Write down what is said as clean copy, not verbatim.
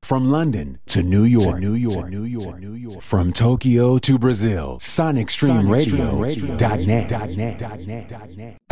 From London to New York, from Tokyo to Brazil, SonicStreamRadio.net.